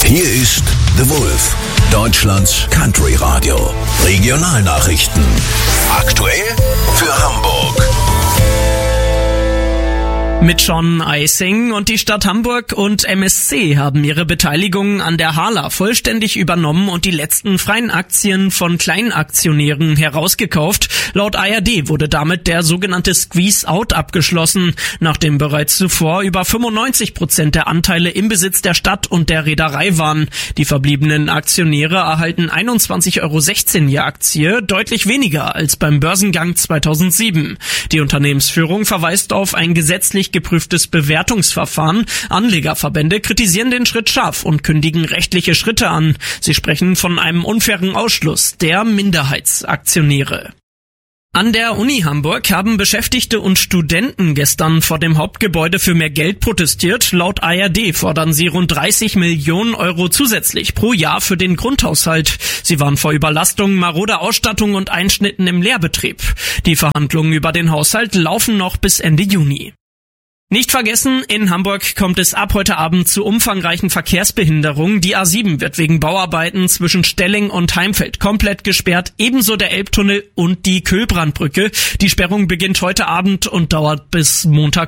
Hier ist The Wolf, Deutschlands Country Radio. Regionalnachrichten. Aktuell für Hamburg. Mit John Eising und die Stadt Hamburg und MSC haben ihre Beteiligung an der HHLA vollständig übernommen und die letzten freien Aktien von Kleinaktionären herausgekauft. Laut ARD wurde damit der sogenannte Squeeze-Out abgeschlossen, nachdem bereits zuvor über 95% der Anteile im Besitz der Stadt und der Reederei waren. Die verbliebenen Aktionäre erhalten 21,16 € je Aktie, deutlich weniger als beim Börsengang 2007. Die Unternehmensführung verweist auf ein gesetzlich geprüftes Bewertungsverfahren. Anlegerverbände kritisieren den Schritt scharf und kündigen rechtliche Schritte an. Sie sprechen von einem unfairen Ausschluss der Minderheitsaktionäre. An der Uni Hamburg haben Beschäftigte und Studenten gestern vor dem Hauptgebäude für mehr Geld protestiert. Laut ARD fordern sie rund 30 Millionen € zusätzlich pro Jahr für den Grundhaushalt. Sie waren vor Überlastung, maroder Ausstattung und Einschnitten im Lehrbetrieb. Die Verhandlungen über den Haushalt laufen noch bis Ende Juni. Nicht vergessen, in Hamburg kommt es ab heute Abend zu umfangreichen Verkehrsbehinderungen. Die A7 wird wegen Bauarbeiten zwischen Stelling und Heimfeld komplett gesperrt, ebenso der Elbtunnel und die Kühlbrandbrücke. Die Sperrung beginnt heute Abend und dauert bis Montag